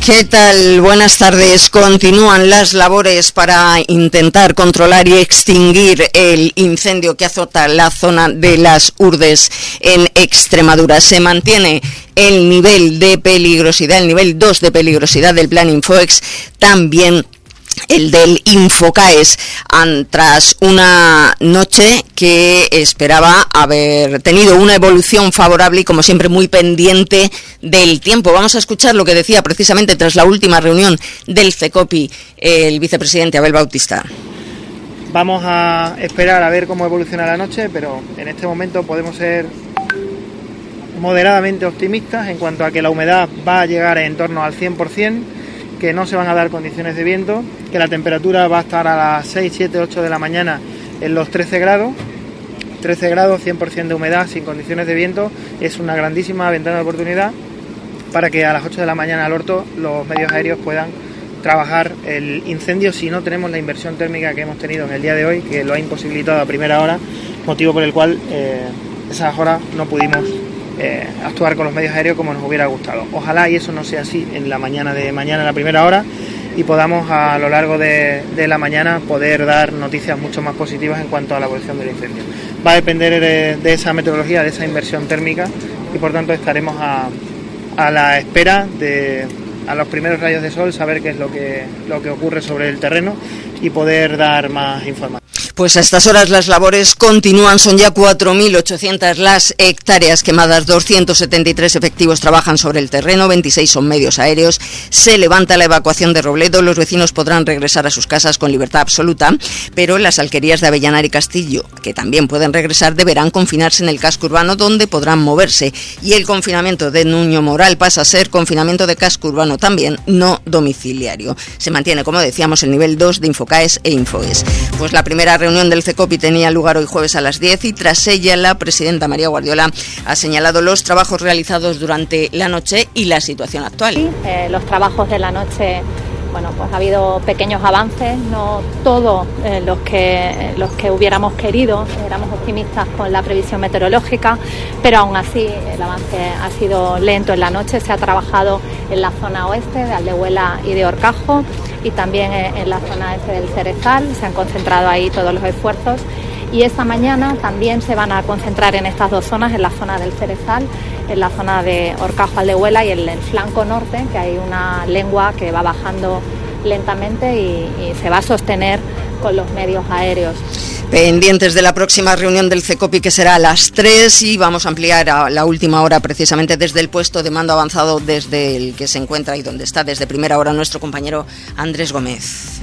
¿Qué tal? Buenas tardes. Continúan las labores para intentar controlar y extinguir el incendio que azota la zona de las Urdes en Extremadura. Se mantiene el nivel de peligrosidad, el nivel 2 de peligrosidad del plan Infoex, también el del Infocaes, tras una noche que esperaba haber tenido una evolución favorable y, como siempre, muy pendiente del tiempo. Vamos a escuchar lo que decía precisamente tras la última reunión del CECOPI el vicepresidente Abel Bautista. Vamos a esperar a ver cómo evoluciona la noche, pero en este momento podemos ser moderadamente optimistas en cuanto a que la humedad va a llegar en torno al 100%, que no se van a dar condiciones de viento, que la temperatura va a estar a las 6, 7, 8 de la mañana en los 13 grados, 100% de humedad, sin condiciones de viento. Es una grandísima ventana de oportunidad para que a las 8 de la mañana al orto los medios aéreos puedan trabajar el incendio si no tenemos la inversión térmica que hemos tenido en el día de hoy, que lo ha imposibilitado a primera hora, motivo por el cual esas horas no pudimos actuar con los medios aéreos como nos hubiera gustado. Ojalá y eso no sea así en la mañana de mañana, en la primera hora, y podamos a lo largo de la mañana poder dar noticias mucho más positivas en cuanto a la evolución del incendio. Va a depender de esa meteorología, de esa inversión térmica, y por tanto estaremos a la espera de a los primeros rayos de sol, saber qué es lo que ocurre sobre el terreno y poder dar más información. Pues a estas horas las labores continúan, son ya 4.800 las hectáreas quemadas, 273 efectivos trabajan sobre el terreno, 26 son medios aéreos, se levanta la evacuación de Robledo, los vecinos podrán regresar a sus casas con libertad absoluta, pero las alquerías de Avellanar y Castillo, que también pueden regresar, deberán confinarse en el casco urbano donde podrán moverse, y el confinamiento de Nuño Moral pasa a ser confinamiento de casco urbano también, no domiciliario. Se mantiene, como decíamos, el nivel 2 de Infocaes e Infoes. Pues la primera reunión del CECOPI tenía lugar hoy jueves a las 10 y tras ella la presidenta María Guardiola ha señalado los trabajos realizados durante la noche y la situación actual. Sí, los trabajos de la noche, bueno, pues ha habido pequeños avances, no todos los que hubiéramos querido, éramos optimistas con la previsión meteorológica, pero aún así el avance ha sido lento en la noche. Se ha trabajado en la zona oeste de Aldehuela y de Horcajo y también en la zona este del Cerezal, se han concentrado ahí todos los esfuerzos. Y esta mañana también se van a concentrar en estas dos zonas, en la zona del Cerezal, en la zona de Horcajo-Aldehuela y en el flanco norte, que hay una lengua que va bajando lentamente y se va a sostener con los medios aéreos. Pendientes de la próxima reunión del CECOPI, que será a las 3, y vamos a ampliar a la última hora precisamente desde el puesto de mando avanzado desde el que se encuentra y donde está desde primera hora nuestro compañero Andrés Gómez.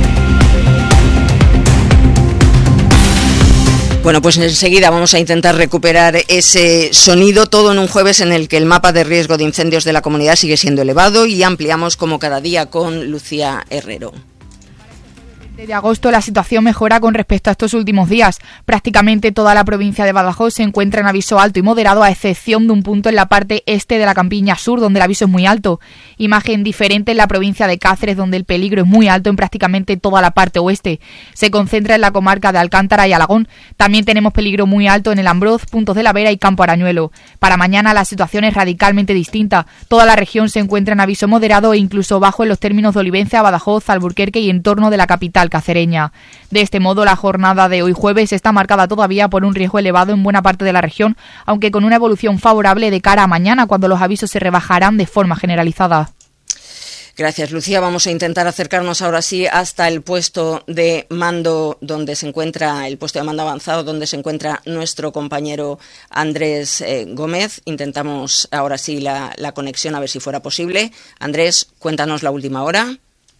Bueno, pues enseguida vamos a intentar recuperar ese sonido, todo en un jueves en el que el mapa de riesgo de incendios de la comunidad sigue siendo elevado, y ampliamos como cada día con Lucía Herrero. De agosto la situación mejora con respecto a estos últimos días. Prácticamente toda la provincia de Badajoz se encuentra en aviso alto y moderado, a excepción de un punto en la parte este de la Campiña Sur, donde el aviso es muy alto. Imagen diferente en la provincia de Cáceres, donde el peligro es muy alto en prácticamente toda la parte oeste. Se concentra en la comarca de Alcántara y Alagón. También tenemos peligro muy alto en el Ambroz, Puntos de la Vera y Campo Arañuelo. Para mañana la situación es radicalmente distinta. Toda la región se encuentra en aviso moderado e incluso bajo en los términos de Olivenza, Badajoz, Alburquerque y en torno de la capital cacereña. De este modo, la jornada de hoy jueves está marcada todavía por un riesgo elevado en buena parte de la región, aunque con una evolución favorable de cara a mañana, cuando los avisos se rebajarán de forma generalizada. Gracias, Lucía. Vamos a intentar acercarnos ahora sí hasta el puesto de mando donde se encuentra, el puesto de mando avanzado donde se encuentra nuestro compañero Andrés Gómez. Intentamos ahora sí la conexión, a ver si fuera posible. Andrés, cuéntanos la última hora.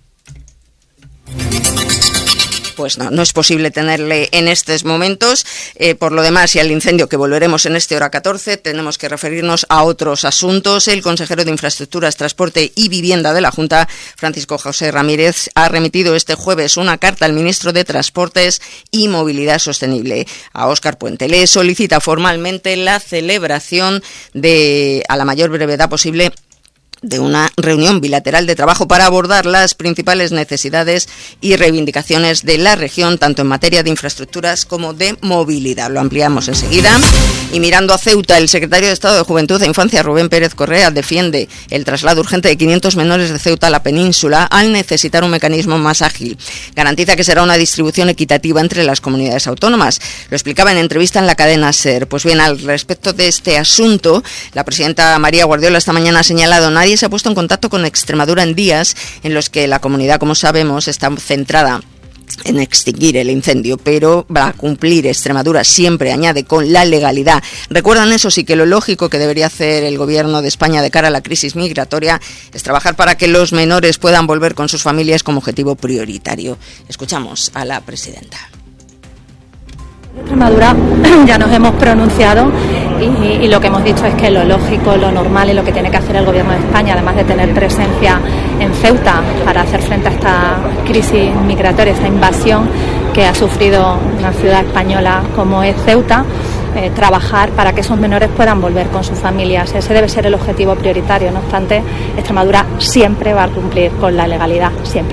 Pues no es posible tenerle en estos momentos. Por lo demás, y al incendio que volveremos en este hora 14, tenemos que referirnos a otros asuntos. El consejero de Infraestructuras, Transporte y Vivienda de la Junta, Francisco José Ramírez, ha remitido este jueves una carta al ministro de Transportes y Movilidad Sostenible, a Óscar Puente. Le solicita formalmente la celebración a la mayor brevedad posible de una reunión bilateral de trabajo para abordar las principales necesidades y reivindicaciones de la región, tanto en materia de infraestructuras como de movilidad. Lo ampliamos enseguida. Y mirando a Ceuta, el secretario de Estado de Juventud e Infancia, Rubén Pérez Correa, defiende el traslado urgente de 500 menores de Ceuta a la península al necesitar un mecanismo más ágil. Garantiza que será una distribución equitativa entre las comunidades autónomas. Lo explicaba en entrevista en la cadena SER. Pues bien, al respecto de este asunto, la presidenta María Guardiola esta mañana ha señalado: nadie se ha puesto en contacto con Extremadura en días en los que la comunidad, como sabemos, está centrada en extinguir el incendio, pero va a cumplir Extremadura siempre, añade, con la legalidad. Recuerdan, eso sí, que lo lógico que debería hacer el Gobierno de España de cara a la crisis migratoria es trabajar para que los menores puedan volver con sus familias como objetivo prioritario. Escuchamos a la presidenta. Extremadura ya nos hemos pronunciado y lo que hemos dicho es que lo lógico, lo normal y lo que tiene que hacer el Gobierno de España, además de tener presencia en Ceuta para hacer frente a esta crisis migratoria, esta invasión que ha sufrido una ciudad española como es Ceuta, trabajar para que esos menores puedan volver con sus familias. Ese debe ser el objetivo prioritario. No obstante, Extremadura siempre va a cumplir con la legalidad, siempre.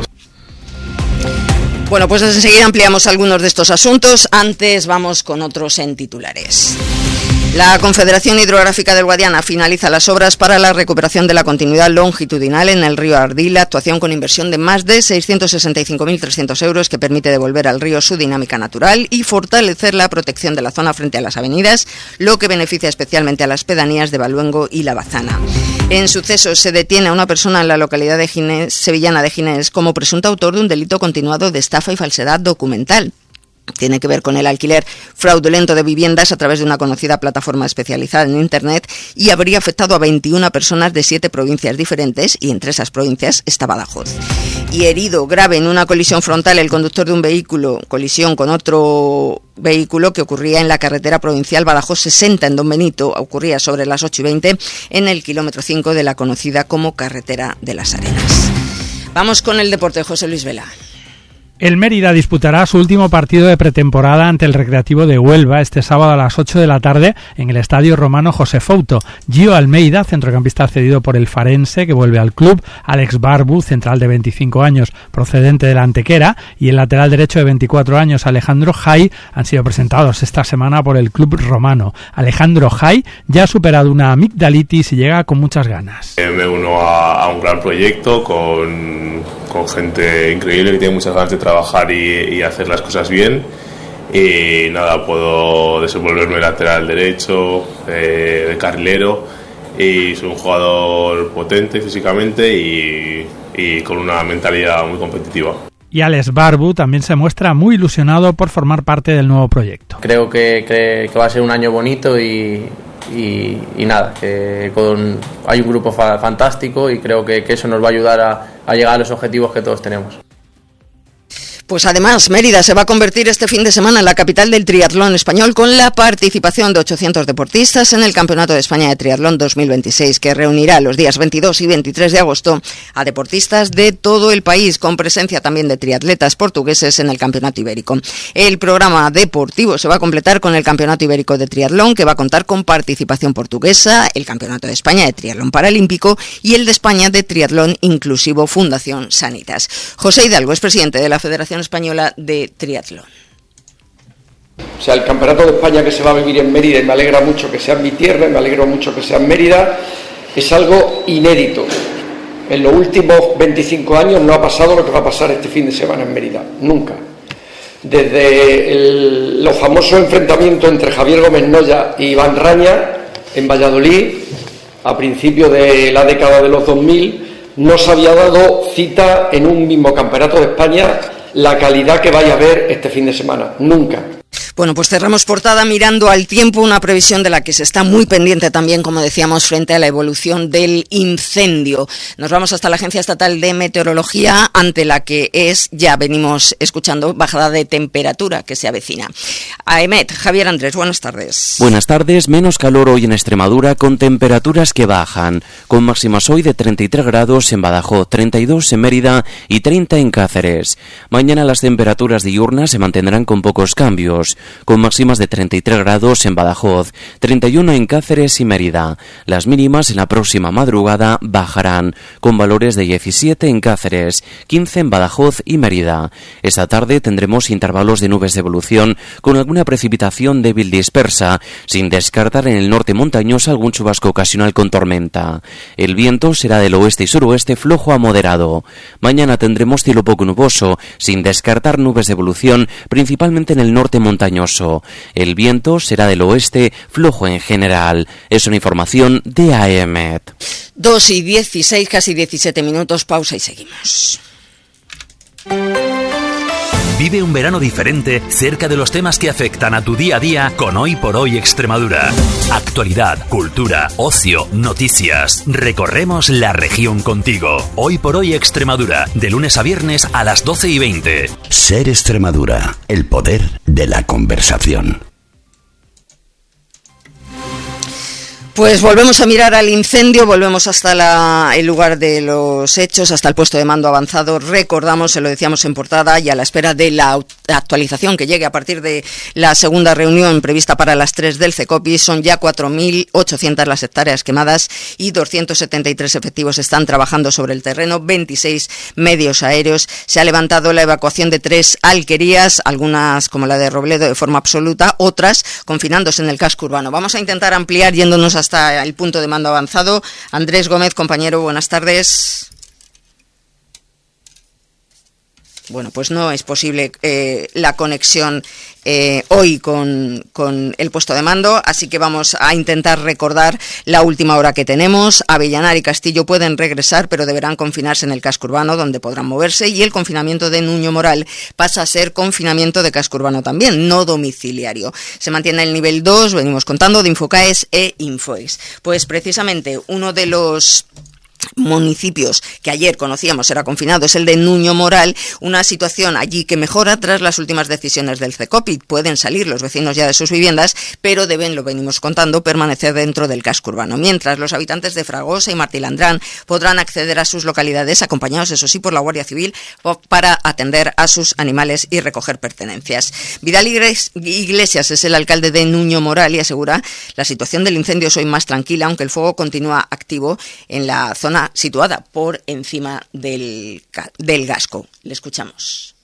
Bueno, pues enseguida ampliamos algunos de estos asuntos. Antes vamos con otros en titulares. La Confederación Hidrográfica del Guadiana finaliza las obras para la recuperación de la continuidad longitudinal en el río Ardila, actuación con inversión de más de 665.300 euros que permite devolver al río su dinámica natural y fortalecer la protección de la zona frente a las avenidas, lo que beneficia especialmente a las pedanías de Baluengo y La Bazana. En sucesos se detiene a una persona en la localidad de Ginés, sevillana de Ginés, como presunto autor de un delito continuado de estafa y falsedad documental. Tiene que ver con el alquiler fraudulento de viviendas a través de una conocida plataforma especializada en Internet y habría afectado a 21 personas de 7 provincias diferentes, y entre esas provincias está Badajoz. Y herido grave en una colisión frontal el conductor de un vehículo, colisión con otro vehículo que ocurría en la carretera provincial Badajoz 60 en Don Benito, ocurría sobre las 8:20 en el kilómetro 5 de la conocida como carretera de las Arenas. Vamos con el deporte, José Luis Vela. El Mérida disputará su último partido de pretemporada ante el Recreativo de Huelva este sábado a las 8 de la tarde en el Estadio Romano José Fouto. Gio Almeida, centrocampista cedido por el Farense, que vuelve al club, Alex Barbu, central de 25 años, procedente de la Antequera, y el lateral derecho de 24 años, Alejandro Jai, han sido presentados esta semana por el club romano. Alejandro Jai ya ha superado una amigdalitis y llega con muchas ganas. Me uno a un gran proyecto con gente increíble que tiene muchas ganas de trabajar y hacer las cosas bien, y nada, puedo desenvolverme lateral derecho, de carrilero, y soy un jugador potente físicamente y con una mentalidad muy competitiva. Y Alex Barbu también se muestra muy ilusionado por formar parte del nuevo proyecto. Creo que va a ser un año bonito y nada, que hay un grupo fantástico y creo que eso nos va a ayudar a llegar a los objetivos que todos tenemos. Pues además, Mérida se va a convertir este fin de semana en la capital del triatlón español, con la participación de 800 deportistas en el Campeonato de España de Triatlón 2026, que reunirá los días 22 y 23 de agosto a deportistas de todo el país, con presencia también de triatletas portugueses en el Campeonato Ibérico. El programa deportivo se va a completar con el Campeonato Ibérico de Triatlón, que va a contar con participación portuguesa, el Campeonato de España de Triatlón Paralímpico y el de España de Triatlón Inclusivo Fundación Sanitas. José Hidalgo es presidente de la Federación Española de Triatlón. O sea, el Campeonato de España que se va a vivir en Mérida, y me alegra mucho que sea en mi tierra, y me alegro mucho que sea en Mérida, es algo inédito. En los últimos 25 años no ha pasado lo que va a pasar este fin de semana en Mérida, nunca. Desde los famosos enfrentamientos entre Javier Gómez Noya y Iván Raña en Valladolid, a principios de la década de los 2000, no se había dado cita en un mismo Campeonato de España la calidad que vaya a haber este fin de semana, nunca. Bueno, pues cerramos portada mirando al tiempo, una previsión de la que se está muy pendiente también, como decíamos, frente a la evolución del incendio. Nos vamos hasta la Agencia Estatal de Meteorología, ante la que ya venimos escuchando, bajada de temperatura que se avecina. AEMET, Javier Andrés, buenas tardes. Buenas tardes, menos calor hoy en Extremadura, con temperaturas que bajan, con máximas hoy de 33 grados en Badajoz, 32 en Mérida y 30 en Cáceres. Mañana las temperaturas diurnas se mantendrán con pocos cambios. con máximas de 33 grados en Badajoz, 31 en Cáceres y Mérida. Las mínimas en la próxima madrugada bajarán, con valores de 17 en Cáceres, 15 en Badajoz y Mérida. Esta tarde tendremos intervalos de nubes de evolución con alguna precipitación débil dispersa, sin descartar en el norte montañoso algún chubasco ocasional con tormenta. El viento será del oeste y suroeste flojo a moderado. Mañana tendremos cielo poco nuboso, sin descartar nubes de evolución, principalmente en el norte montañoso. El viento será del oeste flojo en general. Es una información de AEMET. 2:16, casi 17 minutos, pausa y seguimos. Vive un verano diferente cerca de los temas que afectan a tu día a día con Hoy por Hoy Extremadura. Actualidad, cultura, ocio, noticias. Recorremos la región contigo. Hoy por Hoy Extremadura, de lunes a viernes a las 12:20. Ser Extremadura, el poder de la conversación. Pues volvemos a mirar al incendio, volvemos hasta el lugar de los hechos, hasta el puesto de mando avanzado. Recordamos, se lo decíamos en portada, y a la espera de la actualización que llegue a partir de la segunda reunión prevista para las 3 del CECOPI, son ya 4.800 las hectáreas quemadas y 273 efectivos están trabajando sobre el terreno, 26 medios aéreos. Se ha levantado la evacuación de 3 alquerías, algunas como la de Robledo de forma absoluta, otras confinándose en el casco urbano. Vamos a intentar ampliar yéndonos hasta el punto de mando avanzado. Andrés Gómez, compañero, buenas tardes. Bueno, pues no es posible la conexión hoy con el puesto de mando, así que vamos a intentar recordar la última hora que tenemos. Avellanar y Castillo pueden regresar, pero deberán confinarse en el casco urbano, donde podrán moverse, y el confinamiento de Nuño Moral pasa a ser confinamiento de casco urbano también, no domiciliario. Se mantiene el nivel 2, venimos contando, de Infocaes e Infoex. Pues precisamente uno de los municipios que ayer conocíamos era confinado es el de Nuño Moral, una situación allí que mejora tras las últimas decisiones del CECOPI. Pueden salir los vecinos ya de sus viviendas, pero deben, lo venimos contando, permanecer dentro del casco urbano, mientras los habitantes de Fragosa y Martilandrán podrán acceder a sus localidades acompañados, eso sí, por la Guardia Civil para atender a sus animales y recoger pertenencias. Vidal Iglesias es el alcalde de Nuño Moral y asegura la situación del incendio es hoy más tranquila, aunque el fuego continúa activo en la zona situada por encima del Gasco. Le escuchamos.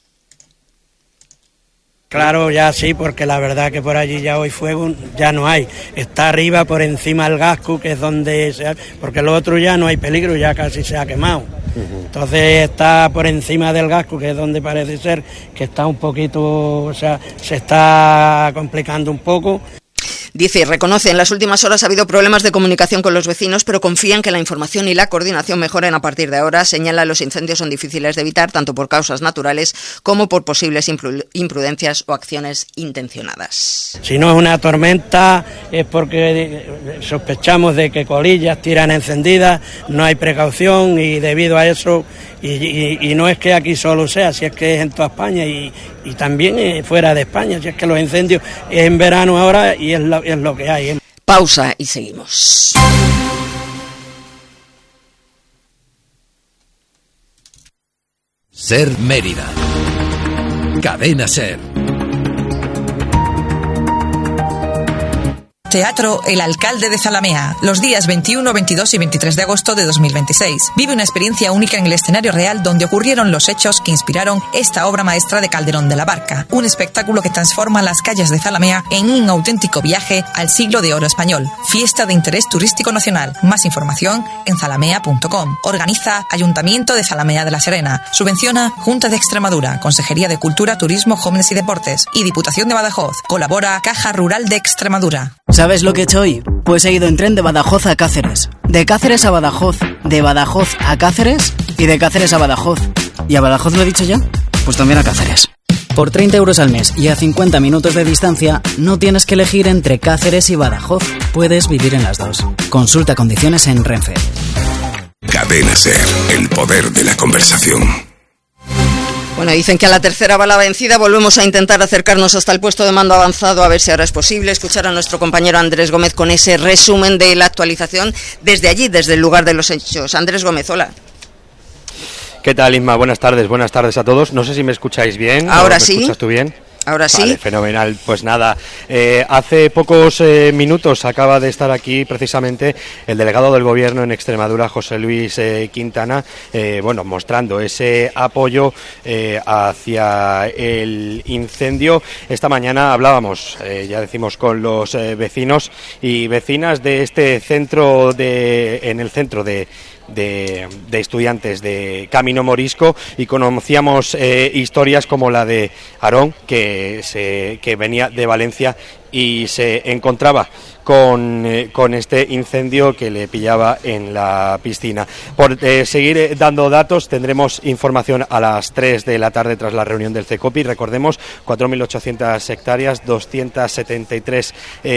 Claro, ya sí, porque la verdad que por allí ya hoy fuego ya no hay. Está arriba por encima del Gasco, que es donde porque lo otro ya no hay peligro, ya casi se ha quemado. Entonces está por encima del Gasco, que es donde parece ser que está un poquito, o sea, se está complicando un poco. Dice, reconoce, en las últimas horas ha habido problemas de comunicación con los vecinos, pero confían que la información y la coordinación mejoren a partir de ahora. Señala, los incendios son difíciles de evitar, tanto por causas naturales como por posibles imprudencias o acciones intencionadas. Si no es una tormenta, es porque sospechamos de que colillas tiran encendidas, no hay precaución y debido a eso, y no es que aquí solo sea, si es que es en toda España y también fuera de España, si es que los incendios es en verano ahora y es lo que hay. Pausa y seguimos. Ser Mérida. Cadena Ser. Teatro El Alcalde de Zalamea, los días 21, 22 y 23 de agosto de 2026. Vive una experiencia única en el escenario real donde ocurrieron los hechos que inspiraron esta obra maestra de Calderón de la Barca. Un espectáculo que transforma las calles de Zalamea en un auténtico viaje al siglo de oro español. Fiesta de interés turístico nacional. Más información en zalamea.com. Organiza Ayuntamiento de Zalamea de la Serena. Subvenciona Junta de Extremadura, Consejería de Cultura, Turismo, Jóvenes y Deportes y Diputación de Badajoz. Colabora Caja Rural de Extremadura. ¿Sabes lo que he hecho hoy? Pues he ido en tren de Badajoz a Cáceres, de Cáceres a Badajoz, de Badajoz a Cáceres y de Cáceres a Badajoz. ¿Y a Badajoz lo he dicho ya? Pues también a Cáceres. Por 30 euros al mes y a 50 minutos de distancia, no tienes que elegir entre Cáceres y Badajoz. Puedes vivir en las dos. Consulta condiciones en Renfe. Cadena Ser, el poder de la conversación. Bueno, dicen que a la tercera va la vencida. Volvemos a intentar acercarnos hasta el puesto de mando avanzado, a ver si ahora es posible escuchar a nuestro compañero Andrés Gómez con ese resumen de la actualización desde allí, desde el lugar de los hechos. Andrés Gómez, hola. ¿Qué tal, Isma? Buenas tardes a todos. No sé si me escucháis bien. Ahora ¿Me sí. escuchas tú bien? Ahora sí. Vale, fenomenal. Pues nada, hace pocos minutos acaba de estar aquí precisamente el delegado del Gobierno en Extremadura, José Luis Quintana, mostrando ese apoyo hacia el incendio. Esta mañana hablábamos, ya decimos, con los vecinos y vecinas de este centro en el centro de estudiantes de Camino Morisco, y conocíamos historias como la de Aarón, que venía de Valencia y se encontraba con este incendio que le pillaba en la piscina. Por seguir dando datos, tendremos información a las 3 de la tarde tras la reunión del CECOPI. Recordemos, 4.800 hectáreas, 273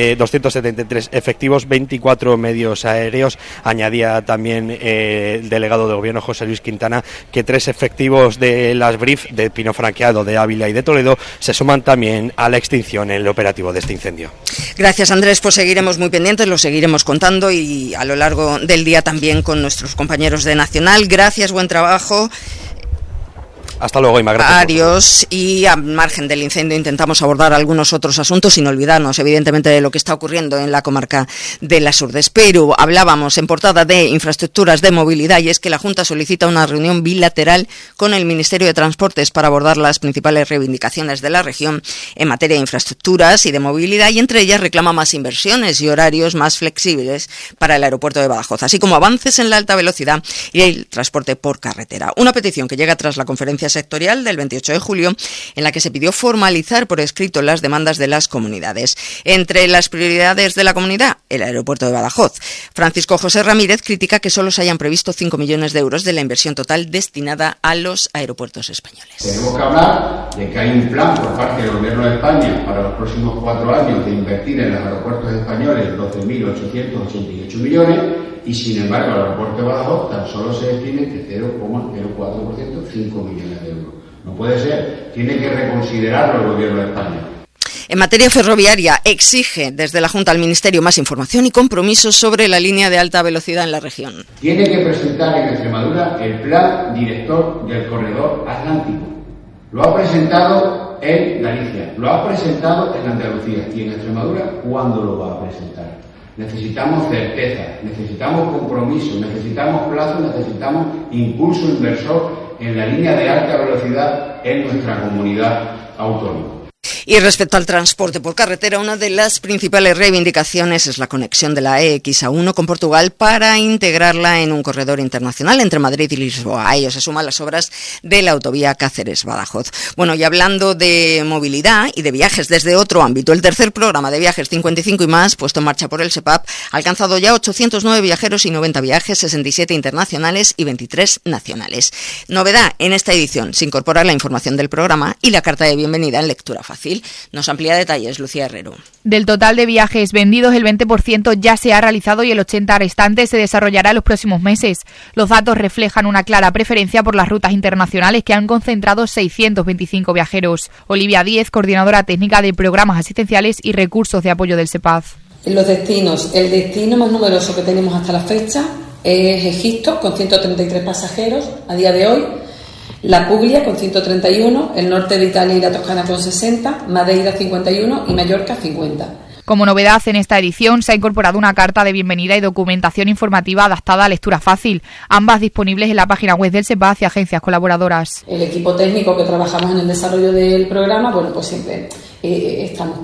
efectivos, 24 medios aéreos. Añadía también el delegado de Gobierno, José Luis Quintana, que 3 efectivos de las BRIF, de Pino Franqueado, de Ávila y de Toledo, se suman también a la extinción en el operativo de este incendio. Gracias, Andrés, pues seguiremos muy pendientes, lo seguiremos contando y a lo largo del día también con nuestros compañeros de Nacional. Gracias, buen trabajo. Hasta luego, Ima, gracias. Adiós. Y al margen del incendio intentamos abordar algunos otros asuntos sin olvidarnos, evidentemente, de lo que está ocurriendo en la comarca de las Urdes. Pero hablábamos en portada de infraestructuras de movilidad, y es que la Junta solicita una reunión bilateral con el Ministerio de Transportes para abordar las principales reivindicaciones de la región en materia de infraestructuras y de movilidad, y entre ellas reclama más inversiones y horarios más flexibles para el aeropuerto de Badajoz, así como avances en la alta velocidad y el transporte por carretera. Una petición que llega tras la conferencia sectorial del 28 de julio, en la que se pidió formalizar por escrito las demandas de las comunidades. Entre las prioridades de la comunidad, el aeropuerto de Badajoz. Francisco José Ramírez critica que solo se hayan previsto 5 millones de euros de la inversión total destinada a los aeropuertos españoles. Tenemos que hablar de que hay un plan por parte del Gobierno de España para los próximos 4 años de invertir en los aeropuertos españoles 12.888 millones, y sin embargo al aeropuerto de Badajoz tan solo se destine de 0,04%, 5 millones de euros. No puede ser, tiene que reconsiderarlo el Gobierno de España. En materia ferroviaria, exige desde la Junta al Ministerio más información y compromisos sobre la línea de alta velocidad en la región. Tiene que presentar en Extremadura el plan director del corredor atlántico. Lo ha presentado en Galicia, lo ha presentado en Andalucía, y en Extremadura, ¿cuándo lo va a presentar? Necesitamos certeza, necesitamos compromiso, necesitamos plazo, necesitamos impulso inversor en la línea de alta velocidad en nuestra comunidad autónoma. Y respecto al transporte por carretera, una de las principales reivindicaciones es la conexión de la EX-A1 con Portugal para integrarla en un corredor internacional entre Madrid y Lisboa. A ello se suman las obras de la autovía Cáceres-Badajoz. Bueno, y hablando de movilidad y de viajes desde otro ámbito, el tercer programa de viajes 55 y más, puesto en marcha por el SEPAP, ha alcanzado ya 809 viajeros y 90 viajes, 67 internacionales y 23 nacionales. Novedad en esta edición, se incorpora la información del programa y la carta de bienvenida en lectura fácil. Nos amplía detalles Lucía Herrero. Del total de viajes vendidos, el 20% ya se ha realizado y el 80% restante se desarrollará en los próximos meses. Los datos reflejan una clara preferencia por las rutas internacionales, que han concentrado 625 viajeros. Olivia Díez, coordinadora técnica de programas asistenciales y recursos de apoyo del SEPAZ. En los destinos, el destino más numeroso que tenemos hasta la fecha es Egipto, con 133 pasajeros a día de hoy. La Puglia con 131, el norte de Italia y la Toscana con 60, Madeira 51 y Mallorca 50. Como novedad en esta edición se ha incorporado una carta de bienvenida y documentación informativa adaptada a lectura fácil, ambas disponibles en la página web del SEPAZ y agencias colaboradoras. El equipo técnico que trabajamos en el desarrollo del programa, pues siempre estamos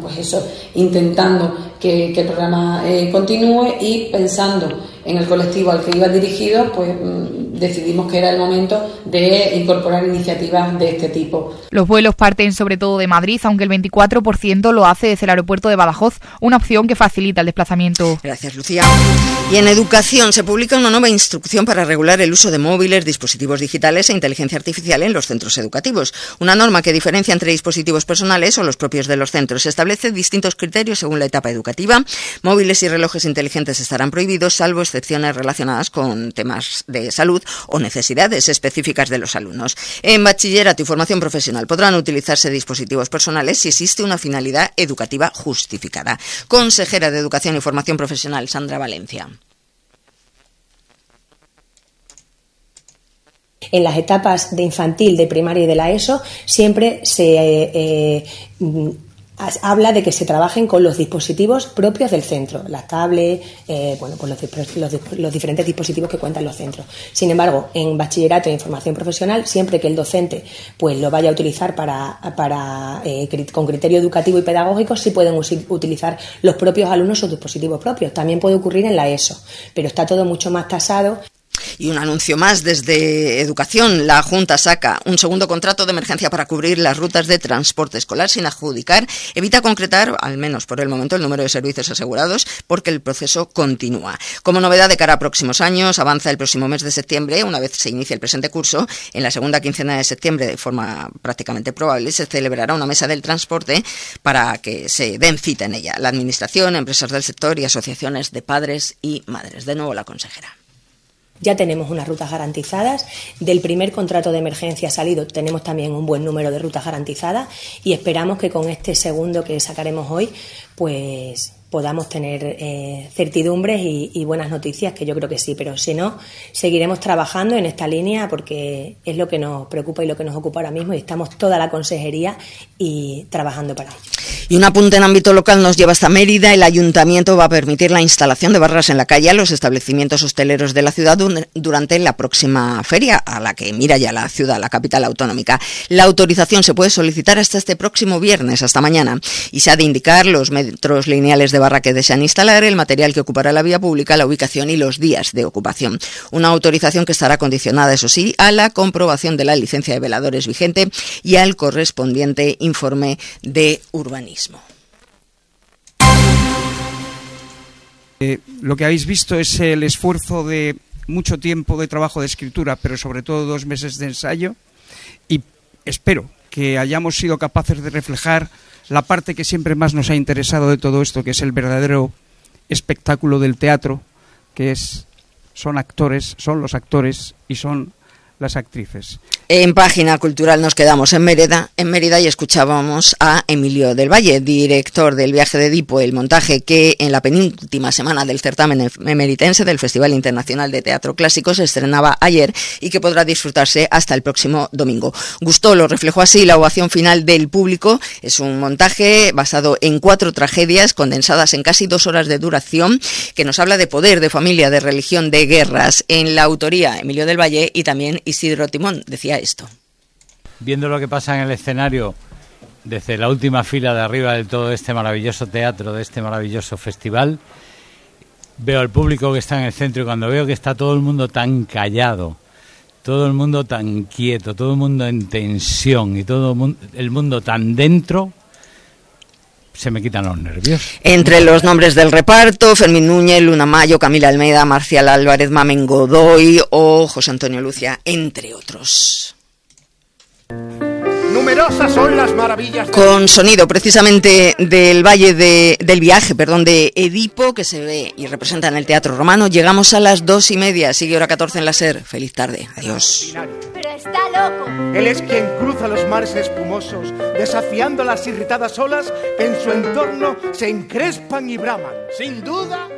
intentando que el programa continúe, y pensando en el colectivo al que iba dirigido, decidimos que era el momento de incorporar iniciativas de este tipo. Los vuelos parten sobre todo de Madrid, aunque el 24% lo hace desde el aeropuerto de Badajoz, una opción que facilita el desplazamiento. Gracias, Lucía. Y en educación se publica una nueva instrucción para regular el uso de móviles, dispositivos digitales e inteligencia artificial en los centros educativos. Una norma que diferencia entre dispositivos personales o los propios de los centros. Establece distintos criterios según la etapa educativa. Móviles y relojes inteligentes estarán prohibidos, salvo excepciones relacionadas con temas de salud o necesidades específicas de los alumnos. En bachillerato y formación profesional podrán utilizarse dispositivos personales si existe una finalidad educativa justificada. Consejera de Educación y Formación Profesional, Sandra Valencia. En las etapas de infantil, de primaria y de la ESO siempre se habla de que se trabajen con los dispositivos propios del centro, las tablets, los diferentes dispositivos que cuentan los centros. Sin embargo, en bachillerato e información profesional, siempre que el docente pues lo vaya a utilizar con criterio educativo y pedagógico, sí pueden utilizar los propios alumnos sus dispositivos propios. También puede ocurrir en la ESO, pero está todo mucho más tasado. Y un anuncio más desde Educación. La Junta saca un segundo contrato de emergencia para cubrir las rutas de transporte escolar sin adjudicar. Evita concretar, al menos por el momento, el número de servicios asegurados porque el proceso continúa. Como novedad de cara a próximos años, avanza el próximo mes de septiembre, una vez se inicie el presente curso. En la segunda quincena de septiembre, de forma prácticamente probable, se celebrará una mesa del transporte para que se den cita en ella. La Administración, empresas del sector y asociaciones de padres y madres. De nuevo la consejera. Ya tenemos unas rutas garantizadas. Del primer contrato de emergencia salido tenemos también un buen número de rutas garantizadas y esperamos que con este segundo que sacaremos hoy pues podamos tener certidumbres y buenas noticias, que yo creo que sí, pero si no, seguiremos trabajando en esta línea porque es lo que nos preocupa y lo que nos ocupa ahora mismo y estamos toda la consejería y trabajando para ello. Y un apunte en ámbito local nos lleva hasta Mérida. El ayuntamiento va a permitir la instalación de barras en la calle a los establecimientos hosteleros de la ciudad durante la próxima feria, a la que mira ya la ciudad, la capital autonómica. La autorización se puede solicitar hasta este próximo viernes, hasta mañana, y se ha de indicar los metros lineales de barra que desean instalar, el material que ocupará la vía pública, la ubicación y los días de ocupación. Una autorización que estará condicionada, eso sí, a la comprobación de la licencia de veladores vigente y al correspondiente informe de urbanismo. Lo que habéis visto es el esfuerzo de mucho tiempo de trabajo de escritura, pero sobre todo 2 meses de ensayo, y espero que hayamos sido capaces de reflejar la parte que siempre más nos ha interesado de todo esto, que es el verdadero espectáculo del teatro, que son los actores y son las actrices. En Página Cultural nos quedamos en Mérida y escuchábamos a Emilio del Valle, director del Viaje de Edipo, el montaje que en la penúltima semana del certamen emeritense del Festival Internacional de Teatro Clásico se estrenaba ayer y que podrá disfrutarse hasta el próximo domingo. Gustó, lo reflejó así la ovación final del público. Es un montaje basado en 4 tragedias condensadas en casi 2 horas de duración, que nos habla de poder, de familia, de religión, de guerras. En la autoría, Emilio del Valle y también Isidro Timón decía esto. Viendo lo que pasa en el escenario desde la última fila de arriba de todo este maravilloso teatro, de este maravilloso festival, veo al público que está en el centro y cuando veo que está todo el mundo tan callado, todo el mundo tan quieto, todo el mundo en tensión y todo el mundo tan dentro, se me quitan los nervios. Entre los nombres del reparto, Fermín Núñez, Luna Mayo, Camila Almeida, Marcial Álvarez, Mamen Godoy o José Antonio Lucia, entre otros. Numerosas son las maravillas. Con sonido precisamente del del viaje de Edipo, que se ve y representa en el Teatro Romano. Llegamos a las 2:30, sigue hora 14 en la SER. Feliz tarde, adiós. Pero está loco. Él es quien cruza los mares espumosos, desafiando las irritadas olas que en su entorno se encrespan y braman. Sin duda,